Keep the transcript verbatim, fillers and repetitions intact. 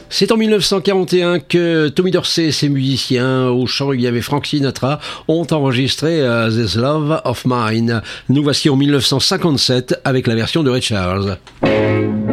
C'est en mille neuf cent quarante et un que Tommy Dorsey et ses musiciens, au chant il y avait Frank Sinatra, ont enregistré uh, This Love of Mine. Nous voici en mille neuf cent cinquante-sept avec la version de Ray Charles.